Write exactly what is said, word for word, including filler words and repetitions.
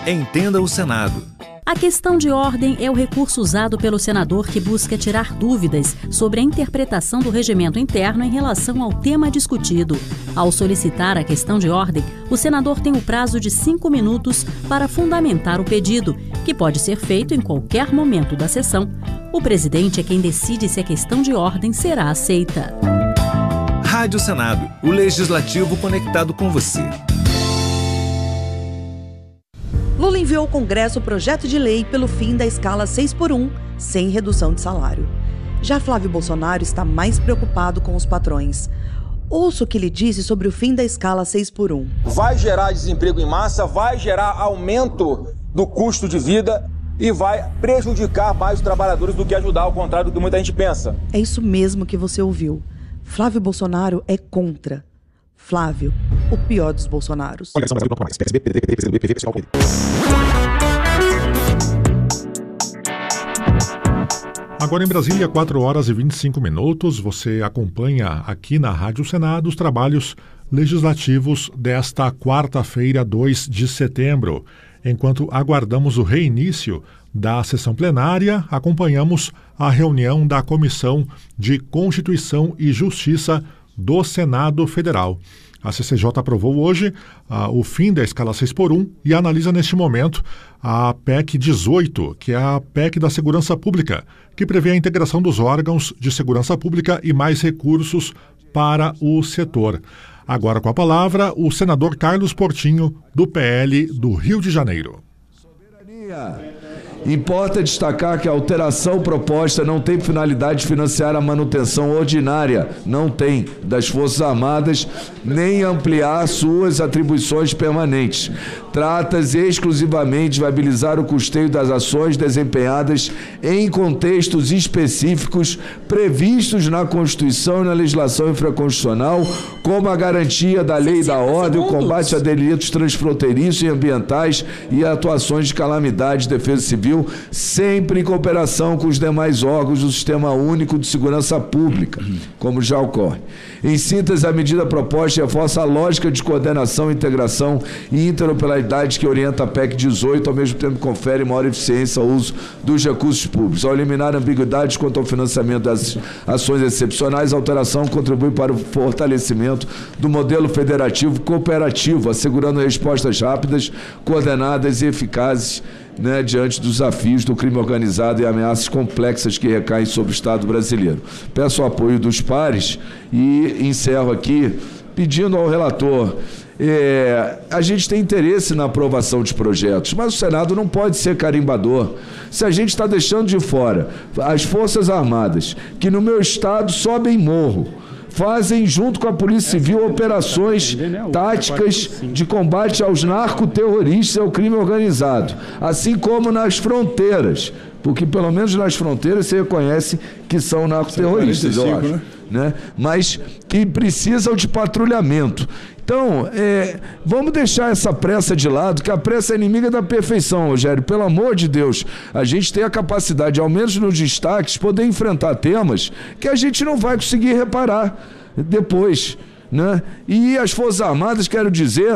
Entenda o Senado. A questão de ordem é o recurso usado pelo senador que busca tirar dúvidas sobre a interpretação do regimento interno em relação ao tema discutido. Ao solicitar a questão de ordem, o senador tem o prazo de cinco minutos para fundamentar o pedido, que pode ser feito em qualquer momento da sessão. O presidente é quem decide se a questão de ordem será aceita. Rádio Senado, o Legislativo conectado com você. Lula enviou ao Congresso o projeto de lei pelo fim da escala seis por um, sem redução de salário. Já Flávio Bolsonaro está mais preocupado com os patrões. Ouça o que ele disse sobre o fim da escala seis por um. Vai gerar desemprego em massa, vai gerar aumento do custo de vida e vai prejudicar mais os trabalhadores do que ajudar, ao contrário do que muita gente pensa. É isso mesmo que você ouviu. Flávio Bolsonaro é contra. Flávio, o pior dos Bolsonaros. Agora em Brasília, quatro horas e vinte e cinco minutos, você acompanha aqui na Rádio Senado os trabalhos legislativos desta quarta-feira, dois de setembro. Enquanto aguardamos o reinício da sessão plenária, acompanhamos a reunião da Comissão de Constituição e Justiça do Senado Federal. A C C J aprovou hoje uh, o fim da escala seis por um e analisa neste momento a P E C dezoito, que é a P E C da Segurança Pública, que prevê a integração dos órgãos de segurança pública e mais recursos para o setor. Agora com a palavra, o senador Carlos Portinho, do P L do Rio de Janeiro. Soberania. Importa destacar que a alteração proposta não tem finalidade de financiar a manutenção ordinária, não tem, das Forças Armadas, nem ampliar suas atribuições permanentes. Trata-se exclusivamente de viabilizar o custeio das ações desempenhadas em contextos específicos previstos na Constituição e na legislação infraconstitucional, como a garantia da lei e da ordem, o combate a delitos transfronteiriços e ambientais e atuações de calamidade de defesa civil, sempre em cooperação com os demais órgãos do Sistema Único de Segurança Pública, como já ocorre. Em síntese, a medida proposta reforça a lógica de coordenação, integração e interoperabilidade que orienta a P E C dezoito, ao mesmo tempo que confere maior eficiência ao uso dos recursos públicos. Ao eliminar ambiguidades quanto ao financiamento das ações excepcionais, a alteração contribui para o fortalecimento do modelo federativo cooperativo, assegurando respostas rápidas, coordenadas e eficazes, né, diante dos desafios do crime organizado e ameaças complexas que recaem sobre o Estado brasileiro. Peço o apoio dos pares e encerro aqui pedindo ao relator. É, a gente tem interesse na aprovação de projetos, mas o Senado não pode ser carimbador. Se a gente está deixando de fora as Forças Armadas, que no meu estado sobem morro, fazem, junto com a Polícia Civil, operações táticas de combate aos narcoterroristas e ao crime organizado, assim como nas fronteiras, porque pelo menos nas fronteiras você reconhece que são narcoterroristas, eu acho, né? Né? Mas que precisam de patrulhamento. Então, é, vamos deixar essa pressa de lado, que a pressa é inimiga da perfeição, Rogério. Pelo amor de Deus, a gente tem a capacidade, ao menos nos destaques, poder enfrentar temas que a gente não vai conseguir reparar depois, né? E as Forças Armadas, quero dizer,